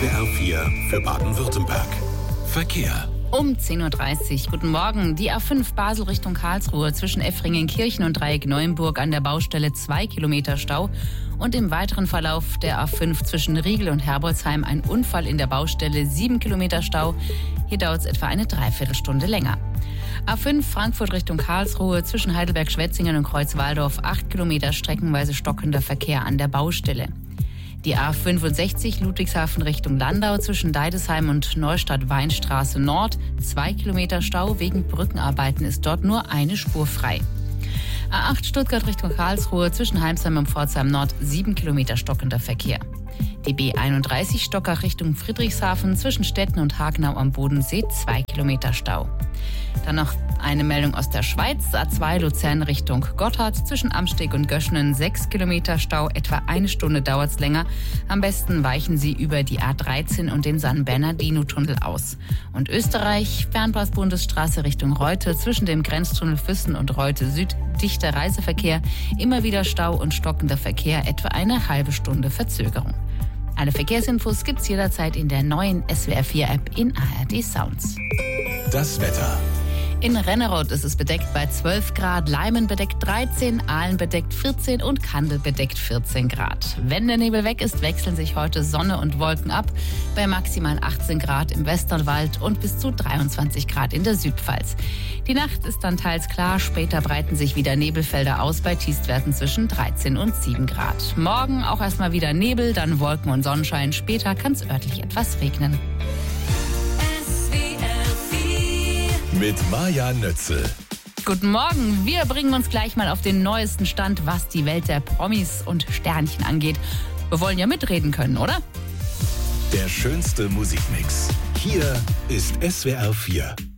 R4 für Baden-Württemberg. Verkehr. Um 10.30 Uhr. Guten Morgen. Die A5 Basel Richtung Karlsruhe zwischen Effringen-Kirchen und Dreieck-Neuenburg an der Baustelle 2 Kilometer Stau. Und im weiteren Verlauf der A5 zwischen Riegel und Herbolzheim ein Unfall in der Baustelle, 7 Kilometer Stau. Hier dauert es etwa eine Dreiviertelstunde länger. A5 Frankfurt Richtung Karlsruhe zwischen Heidelberg-Schwetzingen und Kreuzwaldorf 8 Kilometer streckenweise stockender Verkehr an der Baustelle. Die A65 Ludwigshafen Richtung Landau zwischen Deidesheim und Neustadt-Weinstraße Nord 2 Kilometer Stau. Wegen Brückenarbeiten ist dort nur eine Spur frei. A8 Stuttgart Richtung Karlsruhe zwischen Heimsheim und Pforzheim Nord 7 Kilometer stockender Verkehr. Die B31 Stockach Richtung Friedrichshafen zwischen Stetten und Hagenau am Bodensee 2 Kilometer Stau. Dann noch eine Meldung aus der Schweiz. A2 Luzern Richtung Gotthard zwischen Amsteg und Göschenen 6 Kilometer Stau. Etwa eine Stunde dauert es länger. Am besten weichen Sie über die A13 und den San Bernardino-Tunnel aus. Und Österreich, Fernbus-Bundesstraße Richtung Reute zwischen dem Grenztunnel Füssen und Reute Süd. Dichter Reiseverkehr, immer wieder Stau und stockender Verkehr, etwa eine halbe Stunde Verzögerung. Alle Verkehrsinfos gibt's jederzeit in der neuen SWR4-App in ARD Sounds. Das Wetter. In Rennerod ist es bedeckt bei 12 Grad, Leimen bedeckt 13, Aalen bedeckt 14 und Kandel bedeckt 14 Grad. Wenn der Nebel weg ist, wechseln sich heute Sonne und Wolken ab bei maximal 18 Grad im Westerwald und bis zu 23 Grad in der Südpfalz. Die Nacht ist dann teils klar, später breiten sich wieder Nebelfelder aus bei Tiefstwerten zwischen 13 und 7 Grad. Morgen auch erstmal wieder Nebel, dann Wolken und Sonnenschein, später kann es örtlich etwas regnen. Mit Maja Nötzel. Guten Morgen, wir bringen uns gleich mal auf den neuesten Stand, was die Welt der Promis und Sternchen angeht. Wir wollen ja mitreden können, oder? Der schönste Musikmix. Hier ist SWR4.